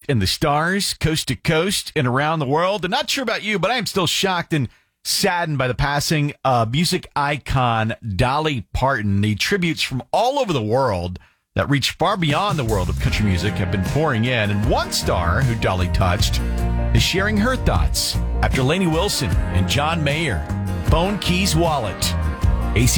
and the stars, coast to coast and around the world. And not sure about you, but I am still shocked and saddened by the passing of music icon Dolly Parton. The tributes from all over the world that reach far beyond the world of country music have been pouring in. And one star who Dolly touched is sharing her thoughts after Lainey Wilson and John Mayer, Phone Keys Wallet.